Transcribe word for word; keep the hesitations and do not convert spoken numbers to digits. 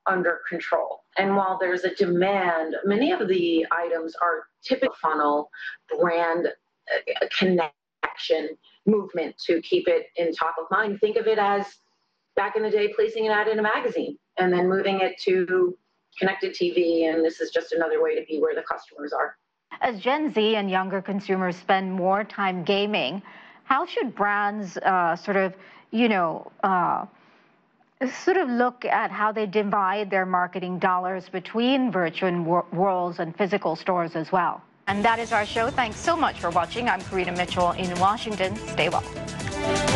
under control. And while there's a demand, many of the items are typical funnel brand uh, connection movement to keep it in top of mind. Think of it as back in the day placing an ad in a magazine and then moving it to connected T V, and this is just another way to be where the customers are. As Gen Z and younger consumers spend more time gaming, how should brands uh, sort of, you know, uh, sort of look at how they divide their marketing dollars between virtual wor worlds and physical stores as well? And that is our show. Thanks so much for watching. I'm Karina Mitchell in Washington. Stay well.